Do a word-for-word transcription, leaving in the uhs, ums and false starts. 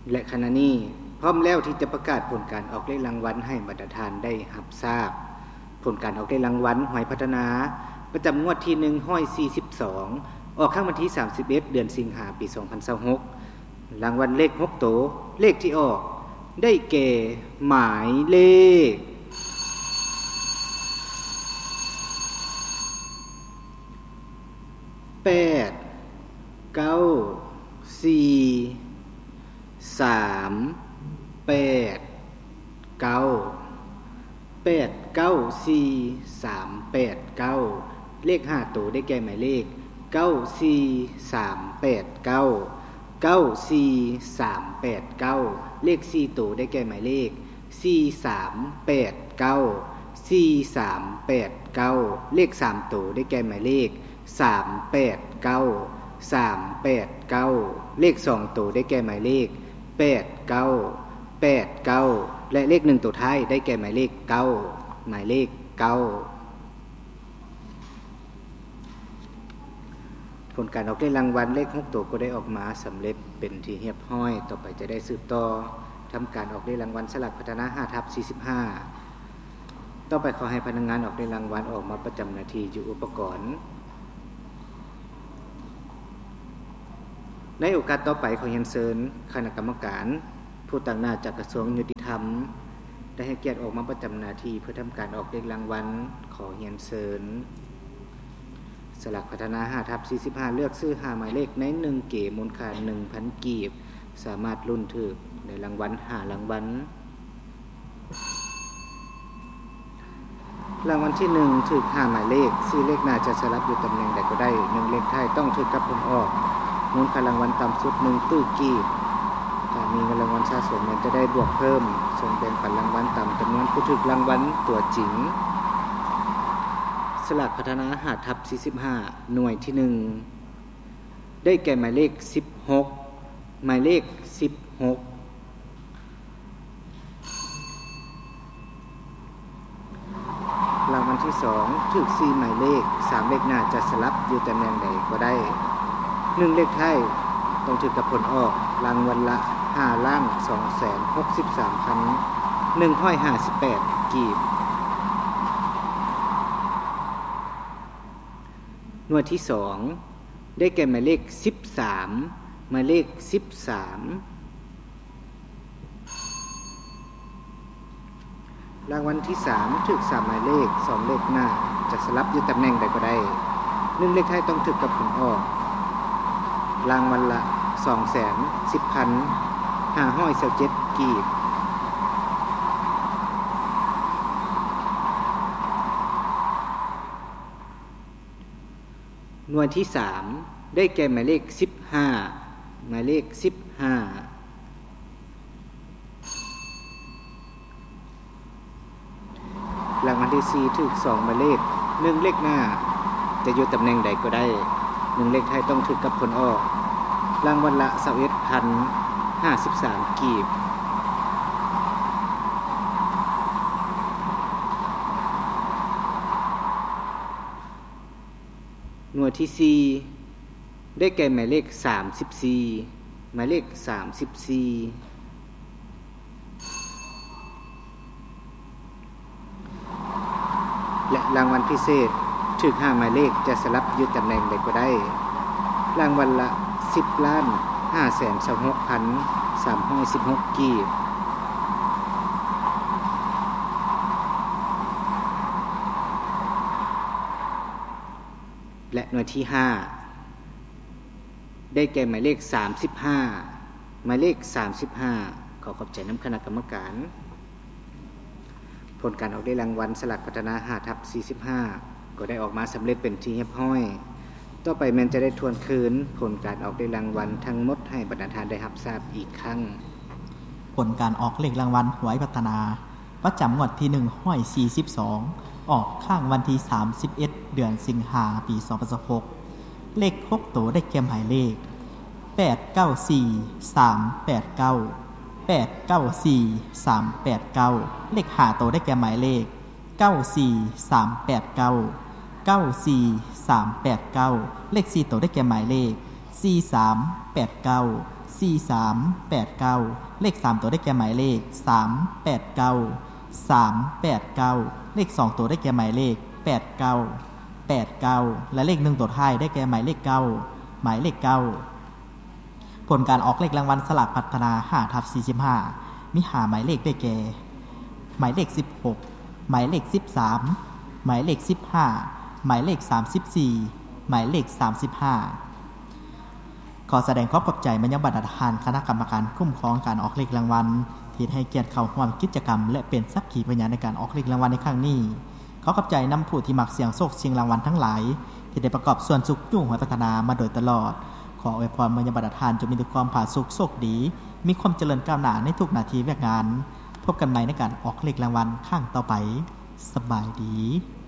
และขณะนี้พร้อมแล้วที่จะประกาศผลการออกเลขรางวัลให้บรรดาท่านได้รับทราบผลการออกเลขรางวัลหวยพัฒนาประจำงวดที่หนึ่งร้อยสี่สิบสองออกครั้งวันที่สามสิบเอ็ดเดือนสิงหาคมปีสองพันยี่สิบหกรางวัลเลขหกโตเลขที่ออกได้แก่หมายเลขแปด เก้า สี่ สาม แปด เก้า แปด เก้า สี่ สาม แปด เก้าเลขห้าตัวได้แก่หมายเลขเก้า สี่ สาม แปด เก้า เก้า สี่ สาม แปด เก้าเลขสี่ตัวได้แก่หมายเลขสี่ สาม แปด เก้า สี่ สาม แปด เก้าเลขสามตัวได้แก่หมายเลขสาม แปด เก้า สาม แปด เก้าเลขสองตัวได้แก่หมายเลขแปด เก้า แปด เก้าและเลขหนึ่งตัวท้ายได้แก่หมายเลขเก้าหมายเลขเก้าผลการออกเลขรางวัลเลขหกตัวก็ได้ออกมาสำเร็จเป็นที่เรียบร้อยต่อไปจะได้สืบต่อทำการออกเลขรางวัลสลากพัฒนา ห้าทับสี่สิบห้า ต่อไปขอให้พนักงานออกเลขรางวัลออกมาประจำหน้าที่อยู่อุปกรณ์ในโอกาสต่อไปขอเรียนเชิญคณะกรรมการผู้ตั้งหน้าจากกระทรวงยุติธรรมได้ให้เกียรติออกมาประจำหน้าที่เพื่อทำการออกเลขรางวัลขอเรียนเชิญสลากพัฒนา ห้าทับสี่สิบห้า เลือกซื้อห้าหมายเลขในหนึ่งเก๋มูลค่า หนึ่งพัน กีบสามารถลุ้นถูกในรางวัลห้ารางวัลรางวัลที่หนึ่งถูกห้าหมายเลขสี่เลขหน้าจะสลับอยู่ตำแหน่งใดก็ได้หนึ่งเลขท้ายต้องถูกกับผลออกมูลค่ารางวัลต่ำสุดหนึ่งตู้กีบถ้ามีเงินรางวัลสะสมมันจะได้บวกเพิ่มส่งแบ่งปันรางวัลตามจำนวนผู้ถูกรางวัลตัวจริงสลากพัฒนา ห้าทับสี่สิบห้า หน่วยที่หนึ่งได้แก่หมายเลขสิบหกหมายเลขสิบหกรางวัลที่สองถูกสี่หมายเลขสามเลขหน้าจะสลับอยู่ตำแหน่งใดก็ได้หนึ่งเลขท้ายต้องถูกกับผลออกรางวัลละห้าล้าน สองแสนหกสิบสามพันหนึ่งร้อยห้าสิบแปด กีบหน่วยที่สองได้แก่หมายเลขสิบสามหมายเลขสิบสามรางวัลที่สามถูกสามหมายเลขสองเลขหน้าจะสลับอยู่ตำแหน่งใดก็ได้หนึ่งเลขท้ายต้องถูกกับผลออกรางวัลละ สองแสนสิบพันห้าร้อยยี่สิบเจ็ด กีบหน่วยที่สามได้แก่หมายเลขสิบห้าหมายเลขสิบห้ารางวัลที่สี่ถูกสองหมายเลขหนึ่งเลขหน้าจะอยู่ตำแหน่งใดก็ได้หนึ่งเลขท้ายต้องถูกกับผลออกรางวัลละ ยี่สิบเอ็ดพันห้าสิบสาม กีบหน่วยที่สี่ได้แก่หมายเลขสามสิบสี่หมายเลขสามสิบสี่และรางวัลพิเศษถูกห้าหมายเลขจะสลับอยู่ตำแหน่งใดก็ได้รางวัลละสิบล้านห้าแสนสองหกพันสามร้อยสิบหก กีบและหน่วยที่ห้าได้แก่หมายเลขสามสิบห้าหมายเลขสามสิบห้าขอขอบใจน้ำคณะกรรมการผลการออกได้รางวัลสลากพัฒนา ห้าทับสี่สิบห้า ก็ได้ออกมาสำเร็จเป็นที่เรียบร้อยต่อไปแม้นจะได้ทวนคืนผลการออกได้รางวัลทั้งหมดให้บรรดาท่านได้รับทราบอีกครั้งผลการออกเลขรางวัลหวยพัฒนาประจำงวดที่หนึ่งร้อยสี่สิบสองออกข้างวันที่สามสิบเอ็ดเดือนสิงหาคมปีสองพันยี่สิบหกเลขหกตัวได้แก่หมายเลขแปด เก้า สี่ สาม แปด เก้า แปด เก้า สี่ สาม แปด เก้าเลขห้าตัวได้แก่หมายเลขเก้า สี่ สาม แปด เก้า เก้า สี่ สาม แปด เก้าเลขสี่ตัวได้แก่หมายเลขสี่ สาม แปด เก้าสี่สามแปดเก้าเลขสามตัวได้แก่หมายเลขสามแปดเก้า สามแปดเก้าเลขสองตัวได้แก่หมายเลขแปดเก้า แปดเก้าและเลขหนึ่งตัวท้ายได้แก่หมายเลขเก้าหมายเลขเก้าผลการออกเลขรางวัลสลากพัฒนา ห้าทับสี่สิบห้า มีหาหมายเลขได้แก่หมายเลขสิบหกหมายเลขสิบสามหมายเลขสิบห้าหมายเลขสามสิบสี่หมายเลขสามสิบห้าขอแสดงความขอบใจมายังบรรดาทานคณะกรรมการคุ้มครองการออกเลขรางวัลที่ให้เกียรติเข้าร่วมกิจกรรมและเป็นสักขีพยานในการออกเลขรางวัลในครั้งนี้ขอขอบใจนำผู้ที่มักเสี่ยงโชคเสี่ยงรางวัลทั้งหลายที่ได้ประกอบส่วนสุขยุ่งหวยพัฒนามาโดยตลอดขออวยพรมายังบรรดาทานจงมีแต่ความผาสุกโชคดีมีความเจริญก้าวหน้าในทุกนาทีแวกงานพบกันใหม่ในการออกเลขรางวัลครั้งต่อไปสบายดี